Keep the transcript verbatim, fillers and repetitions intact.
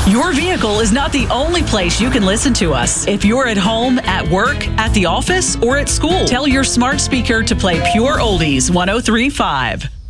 Your vehicle is not the only place you can listen to us. If you're at home, at work, at the office, or at school, tell your smart speaker to play Pure Oldies one oh three point five.